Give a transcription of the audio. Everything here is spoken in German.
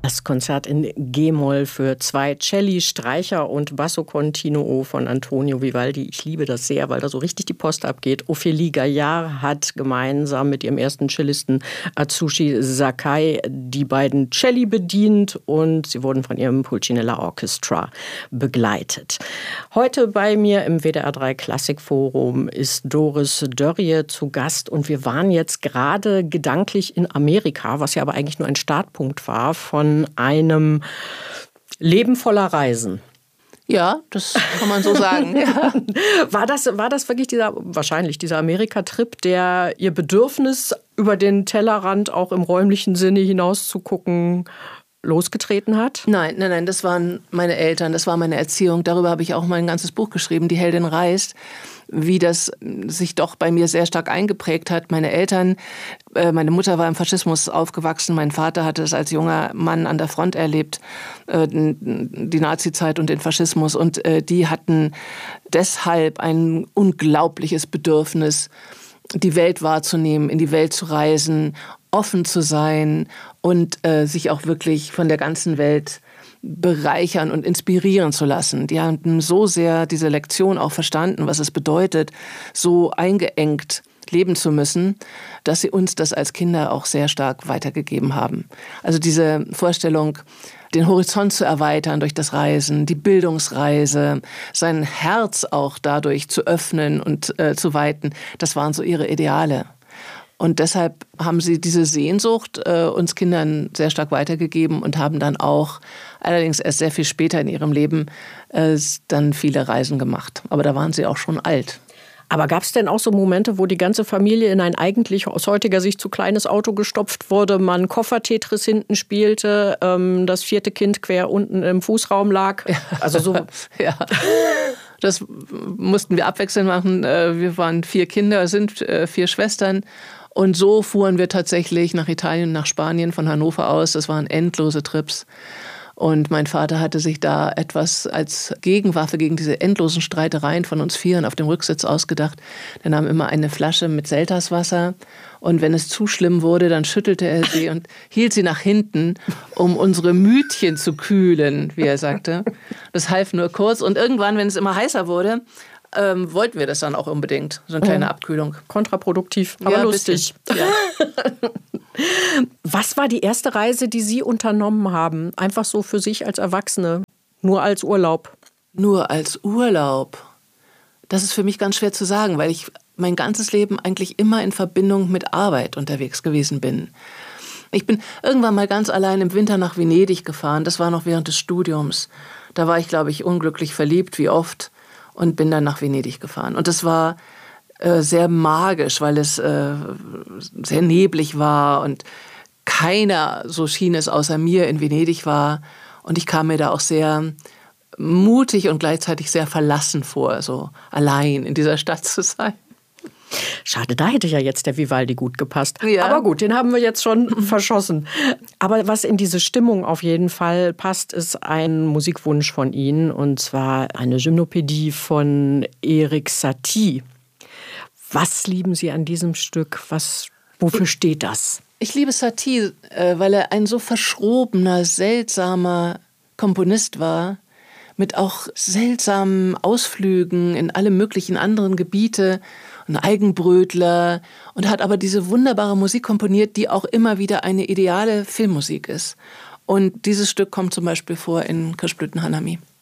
Das Konzert in G-Moll für 2 Celli, Streicher und Basso Continuo von Antonio Vivaldi. Ich liebe das sehr, weil da so richtig die Post abgeht. Ophélie Gaillard hat gemeinsam mit ihrem ersten Cellisten Atsushi Sakai die beiden Celli bedient und sie wurden von ihrem Pulcinella Orchestra begleitet. Heute bei mir im WDR 3 Klassikforum ist Doris Dörrie zu Gast und wir waren jetzt gerade gedanklich in Amerika, was ja aber eigentlich nur ein Startpunkt war von einem Leben voller Reisen. Ja, das kann man so sagen. Ja. War das wirklich dieser Amerika-Trip, der Ihr Bedürfnis, über den Tellerrand auch im räumlichen Sinne hinauszugucken, losgetreten hat? Nein, das waren meine Eltern, das war meine Erziehung. Darüber habe ich auch mein ganzes Buch geschrieben, Die Heldin reist, wie das sich doch bei mir sehr stark eingeprägt hat. Meine Eltern, meine Mutter war im Faschismus aufgewachsen, mein Vater hatte es als junger Mann an der Front erlebt, die Nazizeit und den Faschismus. Und die hatten deshalb ein unglaubliches Bedürfnis, die Welt wahrzunehmen, in die Welt zu reisen, offen zu sein und sich auch wirklich von der ganzen Welt bereichern und inspirieren zu lassen. Die haben so sehr diese Lektion auch verstanden, was es bedeutet, so eingeengt leben zu müssen, dass sie uns das als Kinder auch sehr stark weitergegeben haben. Also diese Vorstellung, den Horizont zu erweitern durch das Reisen, die Bildungsreise, sein Herz auch dadurch zu öffnen und zu weiten, das waren so ihre Ideale. Und deshalb haben sie diese Sehnsucht uns Kindern sehr stark weitergegeben und haben dann auch, allerdings erst sehr viel später in ihrem Leben, dann viele Reisen gemacht. Aber da waren sie auch schon alt. Aber gab es denn auch so Momente, wo die ganze Familie in ein eigentlich aus heutiger Sicht zu kleines Auto gestopft wurde, man Koffer-Tetris hinten spielte, das 4. Kind quer unten im Fußraum lag? Also so. Ja. Das mussten wir abwechselnd machen. Wir waren 4 Kinder, sind 4 Schwestern. Und so fuhren wir tatsächlich nach Italien, nach Spanien von Hannover aus. Das waren endlose Trips. Und mein Vater hatte sich da etwas als Gegenwaffe gegen diese endlosen Streitereien von uns 4 auf dem Rücksitz ausgedacht. Er nahm immer eine Flasche mit Selterswasser und wenn es zu schlimm wurde, dann schüttelte er sie und hielt sie nach hinten, um unsere Mütchen zu kühlen, wie er sagte. Das half nur kurz und irgendwann, wenn es immer heißer wurde, wollten wir das dann auch unbedingt. So eine kleine Abkühlung. Kontraproduktiv, aber ja, lustig. Ja. Was war die erste Reise, die Sie unternommen haben? Einfach so für sich als Erwachsene? Nur als Urlaub? Nur als Urlaub? Das ist für mich ganz schwer zu sagen, weil ich mein ganzes Leben eigentlich immer in Verbindung mit Arbeit unterwegs gewesen bin. Ich bin irgendwann mal ganz allein im Winter nach Venedig gefahren. Das war noch während des Studiums. Da war ich, glaube ich, unglücklich verliebt, wie oft. Und bin dann nach Venedig gefahren. Und das war sehr magisch, weil es sehr neblig war und keiner, so schien es, außer mir in Venedig war. Und ich kam mir da auch sehr mutig und gleichzeitig sehr verlassen vor, so allein in dieser Stadt zu sein. Schade, da hätte ja jetzt der Vivaldi gut gepasst. Ja. Aber gut, den haben wir jetzt schon verschossen. Aber was in diese Stimmung auf jeden Fall passt, ist ein Musikwunsch von Ihnen. Und zwar eine Gymnopädie von Erik Satie. Was lieben Sie an diesem Stück? Wofür steht das? Ich liebe Satie, weil er ein so verschrobener, seltsamer Komponist war, mit auch seltsamen Ausflügen in alle möglichen anderen Gebiete, ein Eigenbrötler und hat aber diese wunderbare Musik komponiert, die auch immer wieder eine ideale Filmmusik ist. Und dieses Stück kommt zum Beispiel vor in Kirschblüten Hanami.